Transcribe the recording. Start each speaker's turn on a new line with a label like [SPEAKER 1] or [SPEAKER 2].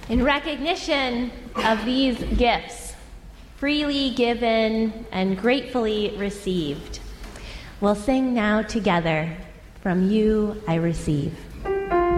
[SPEAKER 1] In recognition of these gifts, freely given and gratefully received, we'll sing now together, "From You I Receive."